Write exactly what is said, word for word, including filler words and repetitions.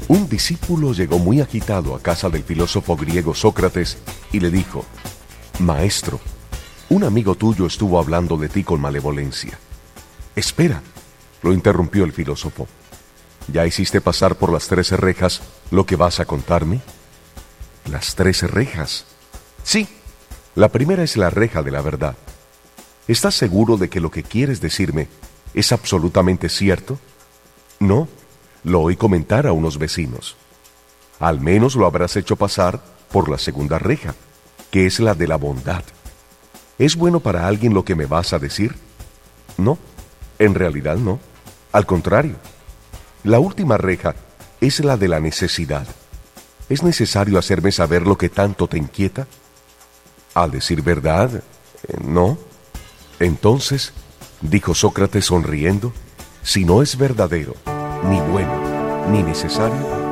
Un discípulo llegó muy agitado a casa del filósofo griego Sócrates y le dijo: Maestro, un amigo tuyo estuvo hablando de ti con malevolencia. Espera, lo interrumpió el filósofo. ¿Ya hiciste pasar por las trece rejas lo que vas a contarme? ¿Las trece rejas? Sí, la primera es la reja de la verdad. ¿Estás seguro de que lo que quieres decirme es absolutamente cierto? No, lo oí comentar a unos vecinos. Al menos lo habrás hecho pasar por la segunda reja, que es la de la bondad. ¿Es bueno para alguien lo que me vas a decir? No, en realidad no. Al contrario, la última reja es la de la necesidad. ¿Es necesario hacerme saber lo que tanto te inquieta? Al decir verdad, eh, no. Entonces, dijo Sócrates sonriendo, si no es verdadero, ni bueno, ni necesario,